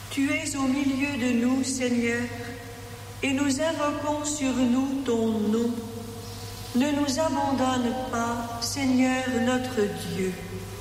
Tu es au milieu de nous, Seigneur, et nous invoquons sur nous ton nom. Ne nous abandonne pas, Seigneur notre Dieu.